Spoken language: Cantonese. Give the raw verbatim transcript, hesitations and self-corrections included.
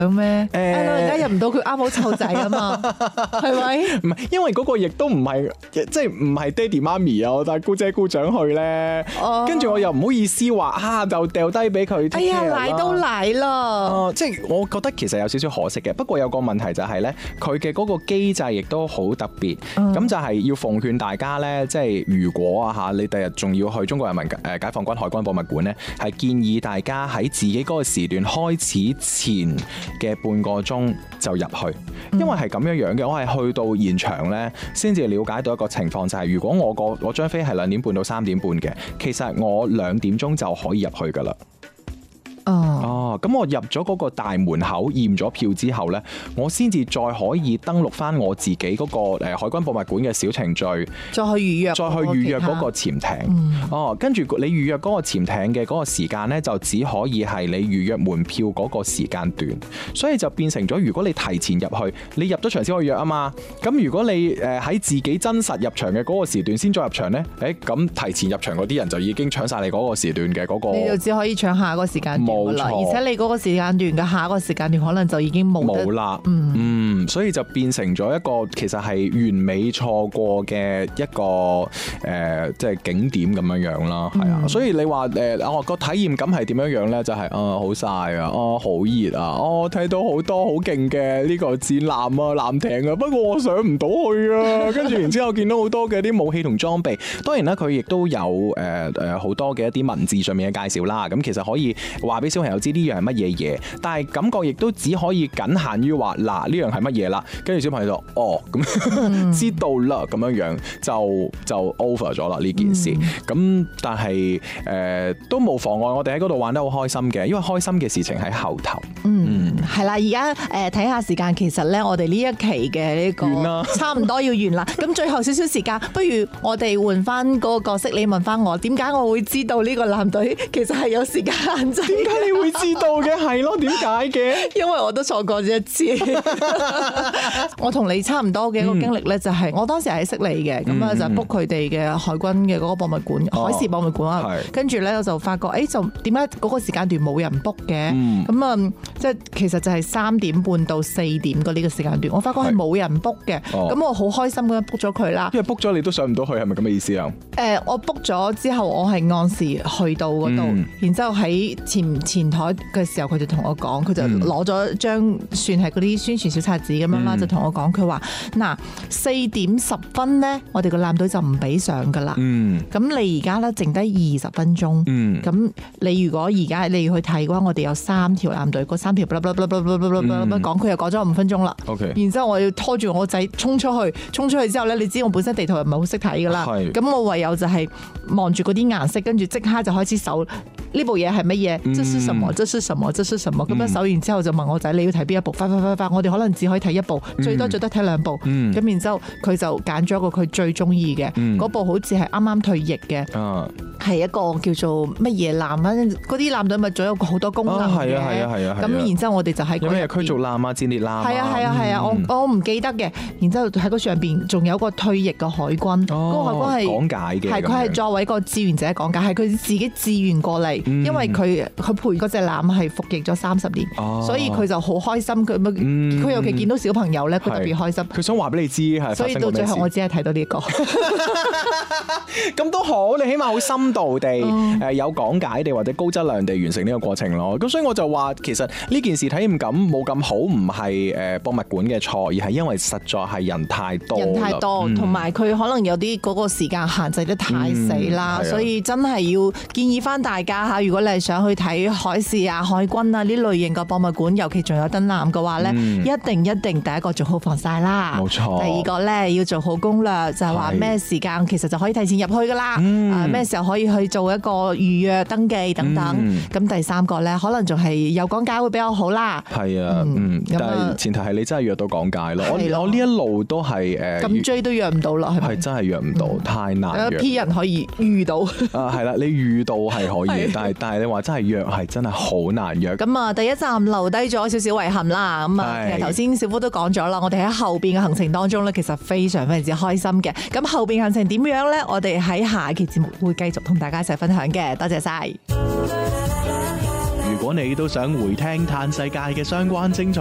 咁咩？ 誒老人家入唔到，佢啱好湊仔啊嘛，係咪？ 唔係，因為嗰個亦都唔係，即係唔係爹哋媽咪啊，我帶姑姐姑丈去咧， 哦跟住我又唔好意思話啊，就掉低俾佢。 哎呀，嚟都嚟啦！ 哦，即係我覺得其實有少少可惜嘅，不過有個問題就係咧，佢嘅嗰個機制亦都好特別，咁、嗯、就係要奉勸大家咧，即係如果啊嚇，你第日仲要去中國人民誒解放軍海軍博物館咧，係建議大家喺自己嗰個時段開始前嘅半個鐘就入去，因為係咁樣樣嘅，我係去到現場咧，先至了解到一個情況，就係、是、如果我個我張飛係兩點半到三點半嘅，其實我兩點鐘就可以入去㗎啦。哦，咁我入咗嗰個大門口驗咗票之後呢，我先至再可以登錄翻我自己嗰個誒海軍博物館嘅小程序， 再去預約， 再去預約嗰個潛艇。嗯、哦，跟住你預約嗰個潛艇嘅嗰個時間呢，就只可以係你預約門票嗰個時間段，所以就變成咗，如果你提前入去，你入咗場先可以約啊嘛。咁如果你誒喺自己真實入場嘅嗰個時段先再入場呢，誒咁提前入場嗰啲人就已經搶晒你嗰個時段嘅嗰、嗰個， 你就只可以搶下個時間段。冇錯，而且你嗰個時間段嘅下一個時間段可能就已經冇冇啦，嗯，嗯，所以就變成咗一個其實係完美錯過嘅一個誒、呃，即係景點咁樣樣啦，係啊、嗯，所以你話誒，我、呃、個體驗感係點樣樣咧？就係、是、啊，好曬啊，哦，好熱啊，哦，睇到好多好勁嘅呢個戰艦啊、艦艇啊，不過我上唔到去啊，跟住然之後見到好多嘅啲武器同裝備，當然啦，佢亦都有誒誒好多嘅一啲文字上面嘅介紹啦，咁其實可以話俾小朋友知呢樣係乜嘢嘢，但係感覺亦都只可以僅限於話嗱呢樣係乜嘢啦，跟住小朋友就哦咁、嗯、知道啦，咁樣樣就就 over 咗啦呢件事。咁、嗯、但係誒、呃、都冇妨礙我哋喺嗰度玩得好開心嘅，因為開心嘅事情喺後頭。 嗯，係、嗯、啦，而家誒睇下時間，其實咧我哋呢一期嘅呢、呢個差唔多要完啦。咁最後少少時間，不如我哋換翻嗰個角色，你問翻我點解我會知道呢個艦隊其實係有時間限制？ 點解你會知道嘅？係咯，點解嘅？ 因為我都錯過咗一次。我同你差唔多嘅一個經歷咧，就係我當時喺悉尼嘅，咁啊就 book 佢哋嘅海軍嘅嗰個博物館，哦、海事博物館啊。跟住咧我就發覺，誒、欸、就點解嗰個時間段冇人 book 嘅？咁啊、嗯，即係其實就係三點半到四點嘅呢個時間段，我發覺係冇人 book 嘅。咁、哦、我好開心咁樣 book 咗佢啦。因為 book 咗你都上唔到去，係咪咁嘅意思啊？誒、 呃，我 book 咗之後，我係按時去到嗰度，嗯、然之後喺前前台嘅時候，佢就同我講，佢就攞咗張算係嗰啲宣傳小冊子咁樣啦，嗯、就同我講，佢話嗱四點十分咧，我哋個艦隊就唔俾上噶啦。咁、嗯、你而家咧剩低二十分鐘，咁、嗯、你如果而家你要去睇嘅話，我哋有三條艦隊，嗰三條，講佢又講咗五分鐘啦。 Okay. 然之後我要拖住我仔衝出去，衝出去之後咧，你知我本身地圖又唔係好識睇噶啦，咁我唯有就係望住嗰啲顏色，跟住即刻就開始搜呢部嘢係乜嘢，這是什麼，這是什麼，這是什麼，咁樣搜完之後就問我仔你要睇邊一部，快快快快，我哋可能只可以睇一部，最多最多睇兩部，咁、嗯、然之後佢就揀咗個佢最中意嘅嗰部，好似係啱啱退役嘅，係、啊、一個叫做乜嘢艦啊，嗰啲艦隊咪仲有好多功能嘅，係啊係啊係啊，咁然之後我哋就喺有咩驅逐艦啊、戰列艦啊，係啊係啊係啊，我我唔記得嘅，然之後喺嗰上邊仲有個退役嘅海軍，嗰、哦、個海軍係講解嘅，係佢係作為一個志願者講解，係佢自己自願過嚟，嗯、因為佢佢陪嗰隻艦係服役咗三十年，哦、所以佢就好開心，佢佢、嗯、尤其見到小朋友咧，佢特別開心。佢想話俾你知係，所以到最後我只係睇到呢、這個。咁都好，你起碼好深度地誒有講解地或者高質量地完成呢個過程咯。咁所以我就話，其實呢件事體驗感冇咁好，唔係誒博物館嘅錯，而係因為實在係人太多，人太多，同埋佢可能有啲嗰個時間限制得太死啦，嗯、所以真係要建議翻大家嚇，如果你係想去睇海事啊、海軍啊呢類型嘅博物館，尤其仲有燈艦嘅話咧，嗯、一定一定第一個做好防曬啦，冇錯。第二個咧要做好攻略，就係話咩時間其實就可以提前入去噶啦，啊咩、嗯、時候可以去做一個預約登記等等。咁、嗯、第三個咧，可能仲係有講解會比較好啦。係啊，嗯，嗯但係前提係你真係約到講解咯。我我呢一路都係誒，咁追都約唔到啦，係咪？係真係約唔到，嗯、太難約。有啲人可以遇到啊，係啦，你遇到係可以，但係但係你話真係約係真係好難約。咁啊，第一站留低咗少少遺憾啦。咁啊，其實頭先小夫都講咗啦，我哋喺後邊嘅行程當中咧，其實非常非常之開心嘅。咁後邊行程點樣咧？我哋喺下一期節目會繼續同大家一齊分享嘅。多謝晒。如果果你都想回聽嘆世界嘅相關精彩